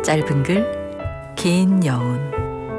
짧은 글, 긴 여운.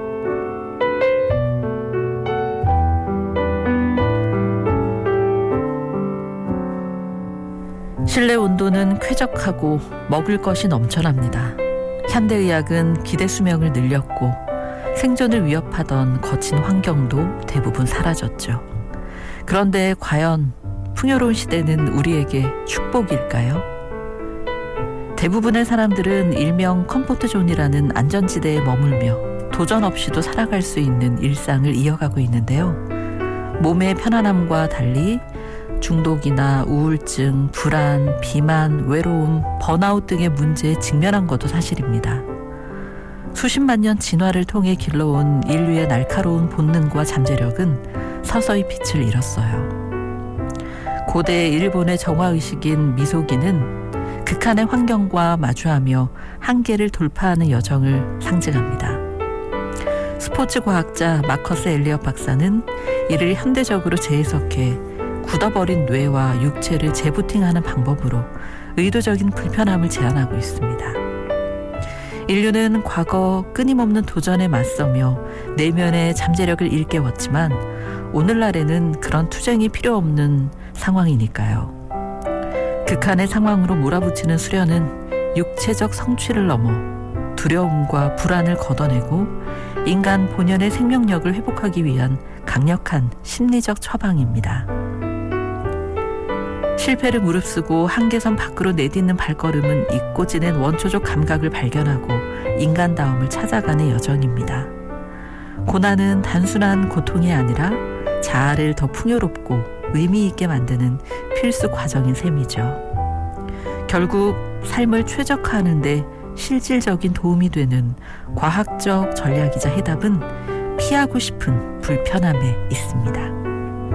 실내 온도는 쾌적하고 먹을 것이 넘쳐납니다. 현대의학은 기대 수명을 늘렸고 생존을 위협하던 거친 환경도 대부분 사라졌죠. 그런데 과연 풍요로운 시대는 우리에게 축복일까요? 대부분의 사람들은 일명 컴포트존이라는 안전지대에 머물며 도전 없이도 살아갈 수 있는 일상을 이어가고 있는데요. 몸의 편안함과 달리 중독이나 우울증, 불안, 비만, 외로움, 번아웃 등의 문제에 직면한 것도 사실입니다. 수십만 년 진화를 통해 길러온 인류의 날카로운 본능과 잠재력은 서서히 빛을 잃었어요. 고대 일본의 정화의식인 미소기는 극한의 환경과 마주하며 한계를 돌파하는 여정을 상징합니다. 스포츠 과학자 마커스 엘리엇 박사는 이를 현대적으로 재해석해 굳어버린 뇌와 육체를 재부팅하는 방법으로 의도적인 불편함을 제한하고 있습니다. 인류는 과거 끊임없는 도전에 맞서며 내면의 잠재력을 일깨웠지만 오늘날에는 그런 투쟁이 필요 없는 상황이니까요. 극한의 상황으로 몰아붙이는 수련은 육체적 성취를 넘어 두려움과 불안을 걷어내고 인간 본연의 생명력을 회복하기 위한 강력한 심리적 처방입니다. 실패를 무릅쓰고 한계선 밖으로 내딛는 발걸음은 잊고 지낸 원초적 감각을 발견하고 인간다움을 찾아가는 여정입니다. 고난은 단순한 고통이 아니라 자아를 더 풍요롭고 의미 있게 만드는 필수 과정인 셈이죠. 결국 삶을 최적화하는 데 실질적인 도움이 되는 과학적 전략이자 해답은 피하고 싶은 불편함에 있습니다.